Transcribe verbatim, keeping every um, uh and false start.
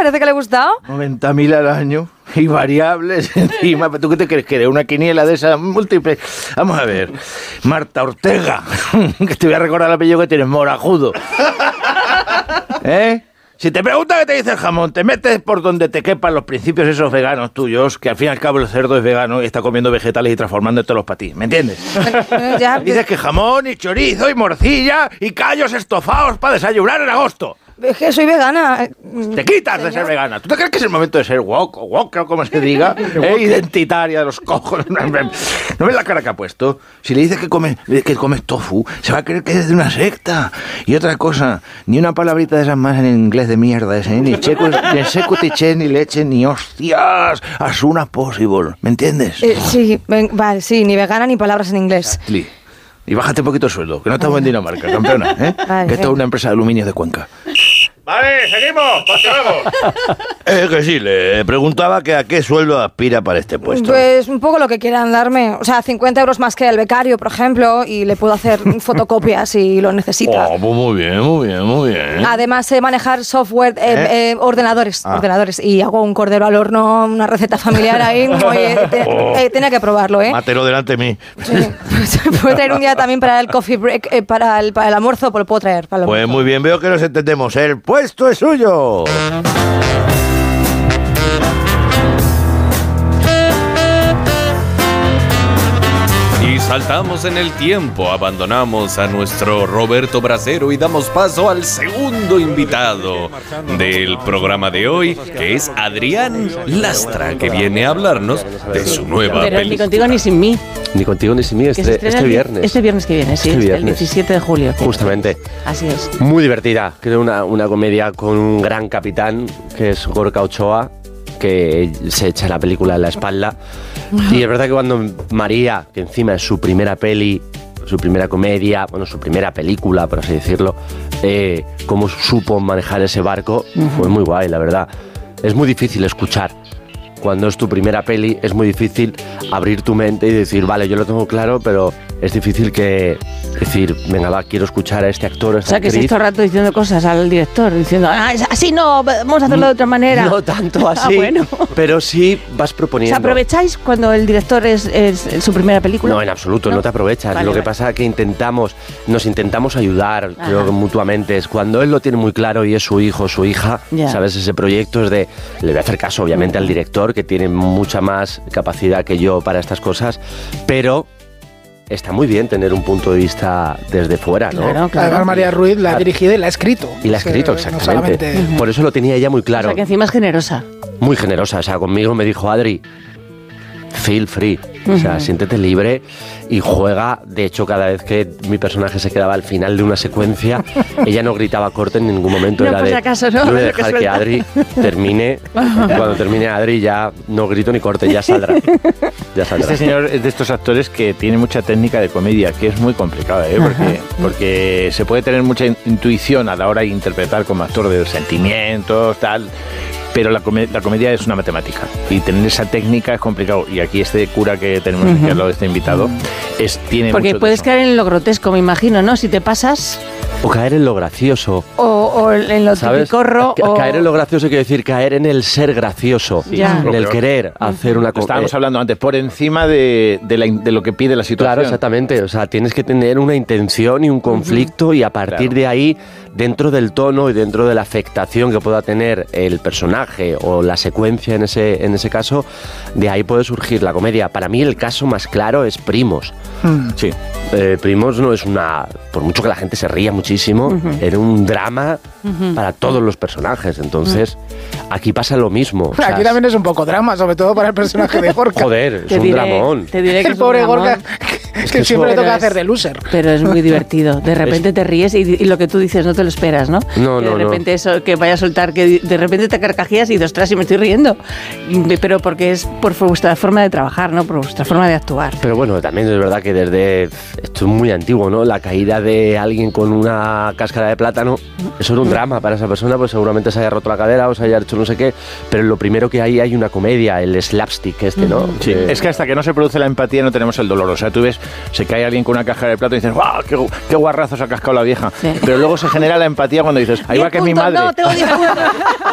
Parece que le ha gustado. noventa mil al año y variables encima. ¿Tú qué te crees que eres? ¿Una quiniela de esas múltiples? Vamos a ver. Marta Ortega, que te voy a recordar el apellido que tienes, Morajudo. ¿Eh? Si te pregunta qué te dice el jamón, te metes por donde te quepan los principios esos veganos tuyos, que al fin y al cabo el cerdo es vegano y está comiendo vegetales y transformándotelos para ti, ¿me entiendes? Ya, Dices que jamón y chorizo y morcilla y callos estofados para desayunar en agosto. Es que soy vegana. Te quitas de ser vegana. ¿Tú te crees que es el momento de ser woke o woke o como se diga? ¿Eh? Identitaria de los cojones. ¿No ves la cara que ha puesto? Si le dices que comes que comes tofu, se va a creer que es de una secta. Y otra cosa, ni una palabrita de esas más en inglés de mierda ese, ¿eh? Ni checo, ni secutiche, ni leche, ni hostias. As soon as possible. ¿Me entiendes? Eh, sí, ven, vale, sí, ni vegana ni palabras en inglés. Li. Y bájate un poquito el sueldo, que no estamos en Dinamarca, campeona, ¿eh? Vale, que esto eh. es una empresa de aluminio de Cuenca. Vale, seguimos, continuamos. Eh, que sí, le preguntaba que a qué sueldo aspira para este puesto. Pues un poco lo que quieran darme. O sea, cincuenta euros más que el becario, por ejemplo, y le puedo hacer fotocopias si lo necesita. Oh, pues muy bien, muy bien, muy bien. Además, sé manejar software, eh, ¿Eh? eh, ordenadores, Ah. ordenadores. Y hago un cordero al horno, una receta familiar ahí. Oye, te- Oh. eh, tenía que probarlo, ¿eh? Mátelo delante de mí. Sí. Puedo traer un día también para el coffee break, eh, para, el, para el almuerzo, pues lo puedo traer. Para el Pues almuerzo. muy bien, veo que nos entendemos. El puesto es suyo. Y saltamos en el tiempo, abandonamos a nuestro Roberto Bracero y damos paso al segundo invitado del programa de hoy, que es Adrián Lastra, que viene a hablarnos de su nueva Pero ni película. contigo ni sin mí. Ni contigo ni sin mí, Que se este, estrena este el- viernes. Este viernes que viene, sí, Este el viernes. diecisiete de julio. Justamente. Así es. Muy divertida. Creo una, una comedia con un gran capitán, que es Gorka Ochoa, que se echa la película en la espalda. Y es verdad que cuando María, que encima es su primera peli, su primera comedia, bueno, su primera película, por así decirlo, eh, cómo supo manejar ese barco, fue muy guay, la verdad. Es muy difícil escuchar. Cuando es tu primera peli, es muy difícil abrir tu mente y decir, vale, yo lo tengo claro, pero es difícil que decir, venga, va, quiero escuchar a este actor, a O esta sea, que actriz. estáis todo el rato diciendo cosas al director, diciendo, ah, es así no, vamos a hacerlo de otra manera. No tanto así, Ah, bueno. pero sí vas ¿Os proponiendo. aprovecháis cuando el director es, es su primera película? No, en absoluto, no, ¿No? te aprovechas. Vale, lo que vale. pasa es que intentamos, nos intentamos ayudar, Ajá. creo que mutuamente. Es cuando él lo tiene muy claro y es su hijo, su hija, Ya. ¿sabes? Ese proyecto es de, le voy a hacer caso obviamente al director, que tiene mucha más capacidad que yo para estas cosas, pero está muy bien tener un punto de vista desde fuera, ¿no? Claro, claro. Además, María Ruiz la ha dirigido y la ha escrito. Y la ha O sea, escrito, no exactamente. solamente- Por eso lo tenía ella muy O claro. sea, que encima es generosa. Muy generosa. O sea, conmigo me dijo, Adri, feel free. O sea, siéntete libre y juega. De hecho, cada vez que mi personaje se quedaba al final de una secuencia, ella no gritaba corte en ningún momento. No, Era por de, si acaso, ¿no? yo voy a Que dejar que suelta. Adri termine. Y cuando termine Adri ya no grito ni corte, ya saldrá. Ya saldrá. Este señor es de estos actores que tiene mucha técnica de comedia, que es muy complicada, ¿eh? porque, porque se puede tener mucha in- intuición a la hora de interpretar como actor de los sentimientos, tal, pero la, come- la comedia es una matemática y tener esa técnica es complicado. Y aquí este cura que tenemos aquí al lado de este invitado es, tiene Porque mucho de puedes eso. caer en lo grotesco, me imagino, ¿no? Si te pasas, O caer en lo gracioso. o, o en lo ¿Sabes? tipicorro, Ca- o... Caer en lo gracioso quiere decir caer en el ser gracioso, Ya. en el Pero- querer hacer una Lo cosa. estábamos hablando antes, por encima de, de, la in- de lo que pide la situación. Claro, exactamente. O sea, tienes que tener una intención y un conflicto y a partir Claro. de ahí, dentro del tono y dentro de la afectación que pueda tener el personaje o la secuencia en ese, en ese caso, de ahí puede surgir la comedia. Para mí el caso más claro es Primos. Sí. Eh, Primos no es una... Por mucho que la gente se ría muchísimo, era un drama para todos los personajes. Entonces, aquí pasa lo mismo. O sea, Aquí también es un poco drama, sobre todo para el personaje de Gorka. Joder, es Te un diré, dramón. te diré que El es un pobre dramón, Gorka, que, que siempre le eso- toca Pero hacer es- de loser. Pero es muy divertido. De repente te ríes y, y lo que tú dices no te lo esperas, ¿no? No, que no, de no. repente eso, que vaya a soltar, que de repente te carcajías y dices, ostras, y me estoy riendo. Y- Pero porque es por vuestra forma de trabajar, ¿no? Por vuestra forma de actuar. Pero bueno, también es verdad que desde... Esto es muy antiguo, ¿no? La caída de alguien con una cáscara de plátano, eso era un drama para esa persona, pues seguramente se haya roto la cadera o se haya hecho no sé qué, pero lo primero que hay hay una comedia, el slapstick este, ¿no? Sí, Eh, es que hasta que no se produce la empatía no tenemos el dolor. O sea, tú ves, se cae alguien con una caja de plato y dices, ¡guau! Qué, gu- qué guarrazo se ha cascado la vieja! Sí. Pero luego se genera la empatía cuando dices, ahí va que es mi Punto, madre. No, tengo diez puntos.